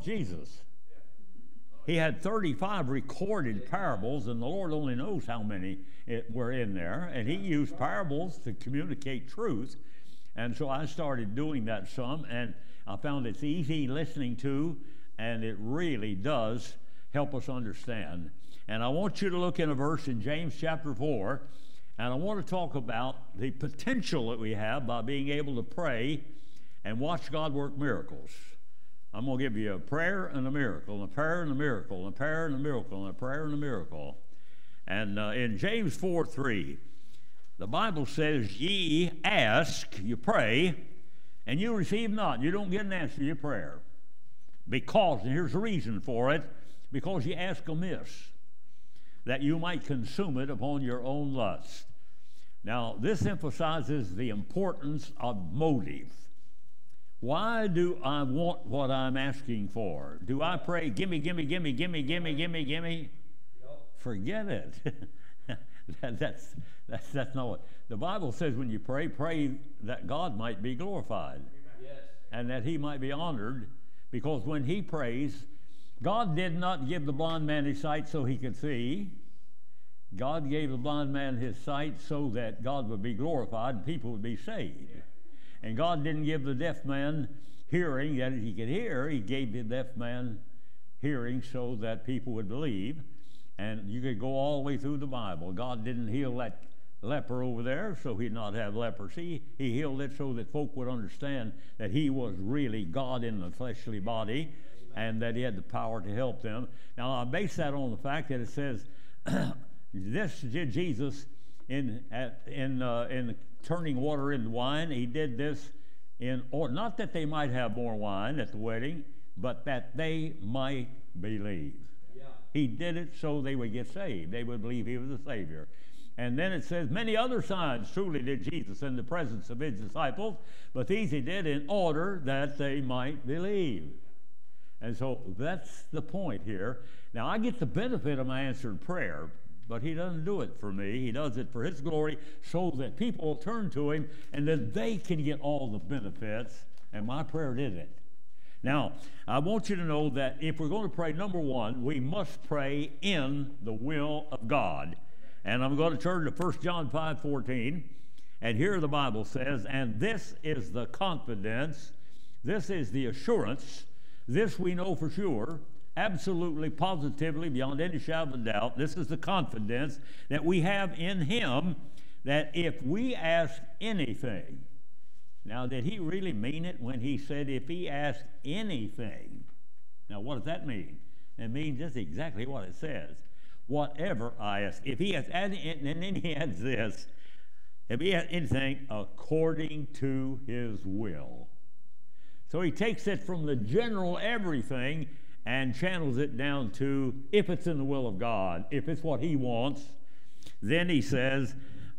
Jesus. He had 35 recorded parables, and the Lord only knows how many were in there. And he used parables to communicate truth. And so I started doing that some, and I found it's easy listening to, and it really does help us understand. And I want you to look in a verse in James chapter 4, and I want to talk about the potential that we have by being able to pray and watch God work miracles. I'm going to give you a prayer and a miracle, and a prayer and a miracle, and a prayer and a miracle, and a prayer and a miracle. And in James 4:3, the Bible says, ye ask, you pray, and you receive not. You don't get an answer to your prayer. Because, and here's the reason for it, because you ask amiss, that you might consume it upon your own lust. Now, this emphasizes the importance of motive. Why do I want what I'm asking for? Do I pray, gimme, gimme, gimme, gimme, gimme, gimme, gimme? Forget it. That's not what. The Bible says when you pray, pray that God might be glorified. Yes. And that he might be honored, because when he prays, God did not give the blind man his sight so he could see. God gave the blind man his sight so that God would be glorified and people would be saved. And God didn't give the deaf man hearing that he could hear. He gave the deaf man hearing so that people would believe. And you could go all the way through the Bible. God didn't heal that leper over there so he'd not have leprosy. He healed it so that folk would understand that he was really God in the fleshly body, and that he had the power to help them. Now, I base that on the fact that it says, this did Jesus in turning water into wine. He did this in order, not that they might have more wine at the wedding, but that they might believe. Yeah. He did it so they would get saved. They would believe he was the Savior. And then it says, many other signs truly did Jesus in the presence of his disciples, but these he did in order that they might believe. And so that's the point here. Now, I get the benefit of my answered prayer, but he doesn't do it for me. He does it for his glory so that people will turn to him and that they can get all the benefits, and my prayer did it. Now, I want you to know that if we're going to pray, number one, we must pray in the will of God. And I'm going to turn to 1 John 5:14, and here the Bible says, and this is the confidence, this is the assurance, this we know for sure, absolutely, positively, beyond any shadow of a doubt. This is the confidence that we have in him, that if we ask anything. Now, did he really mean it when he said if he asked anything? Now, what does that mean? It means just exactly what it says. Whatever I ask. If he has, and then he adds this, if he has anything according to his will. So he takes it from the general everything and channels it down to if it's in the will of God, if it's what he wants. Then he says,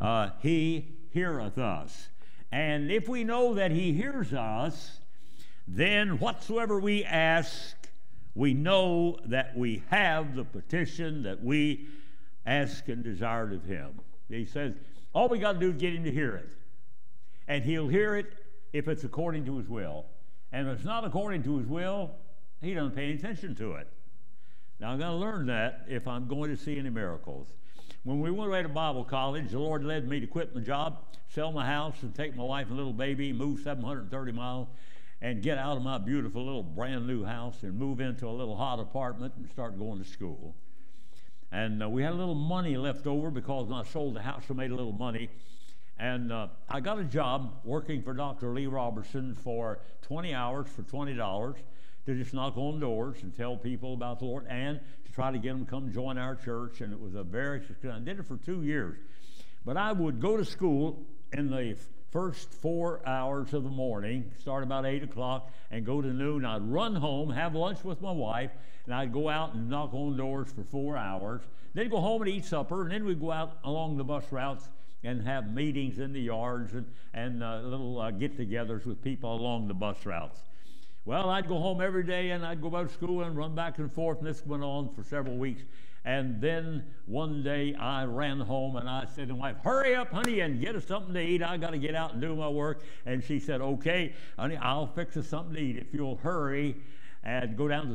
he heareth us. And if we know that he hears us, then whatsoever we ask, we know that we have the petition that we ask and desired of him. He says, all we got to do is get him to hear it. And he'll hear it if it's according to his will. And if it's not according to his will, he doesn't pay any attention to it. Now, I'm going to learn that if I'm going to see any miracles. When we went away to Bible college, the Lord led me to quit my job, sell my house, and take my wife and little baby, move 730 miles, and get out of my beautiful little brand new house and move into a little hot apartment and start going to school. And we had a little money left over because when I sold the house, I made a little money. And I got a job working for Dr. Lee Robertson for 20 hours for $20 to just knock on doors and tell people about the Lord and to try to get them to come join our church. And it was a very successful. I did it for 2 years. But I would go to school in the first 4 hours of the morning, start about 8 o'clock, and go to noon. I'd run home, have lunch with my wife, and I'd go out and knock on doors for 4 hours. Then go home and eat supper, and then we'd go out along the bus routes and have meetings in the yards and little get-togethers with people along the bus routes. Well, I'd go home every day, and I'd go back to school and run back and forth, and this went on for several weeks. And then one day I ran home, and I said to my wife, hurry up, honey, and get us something to eat. I got to get out and do my work. And she said, okay, honey, I'll fix us something to eat if you'll hurry and go down to